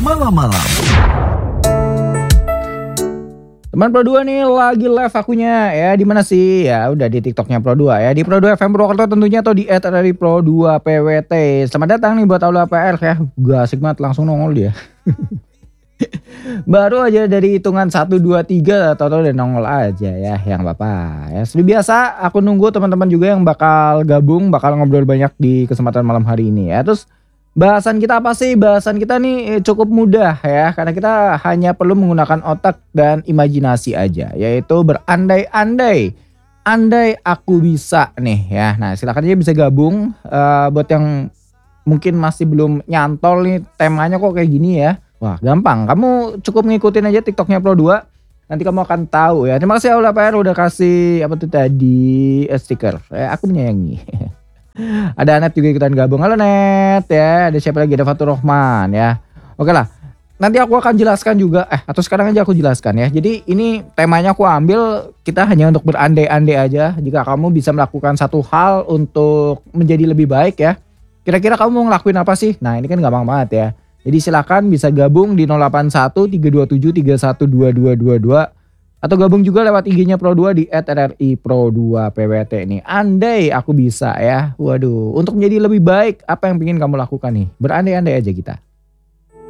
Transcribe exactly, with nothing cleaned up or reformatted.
malam-malam. Teman Pro dua nih lagi live akunya ya, di mana sih? Ya udah di TikToknya Pro dua ya, di Pro dua F M Purwokerto tentunya, atau di et r r i pro dua p w t. Selamat datang nih buat Aula A P R ya. Gak asik banget, langsung nongol dia. Baru aja dari hitungan satu dua tiga atau udah nongol aja ya, yang apa-apa. Ya seperti biasa aku nunggu teman-teman juga yang bakal gabung, bakal ngobrol banyak di kesempatan malam hari ini ya. Terus bahasan kita apa sih? Bahasan kita nih cukup mudah ya, karena kita hanya perlu menggunakan otak dan imajinasi aja, yaitu berandai-andai. Andai aku bisa nih ya. Nah silakan aja bisa gabung, uh, buat yang mungkin masih belum nyantol nih temanya kok kayak gini ya. Wah gampang, kamu cukup ngikutin aja TikToknya Pro dua. Nanti kamu akan tahu ya. Terima kasih Aula A P R udah kasih apa tuh tadi, eh, stiker. Eh, aku menyayangi. Ada Anet juga ikutan gabung. Halo Net ya. Ada siapa lagi? Ada Fatur Rahman ya. Oke lah. Nanti aku akan jelaskan juga. Eh atau sekarang aja aku jelaskan ya. Jadi ini temanya aku ambil, kita hanya untuk berandai-andai aja. Jika kamu bisa melakukan satu hal untuk menjadi lebih baik ya. Kira-kira kamu mau ngelakuin apa sih? Nah ini kan gampang banget ya. Jadi silakan bisa gabung di nol delapan satu tiga dua tujuh tiga satu dua dua dua dua. Atau gabung juga lewat I G-nya Pro dua di et r r i pro dua p w t nih. Andai aku bisa ya. Waduh, untuk menjadi lebih baik, apa yang ingin kamu lakukan nih? Berandai-andai aja kita.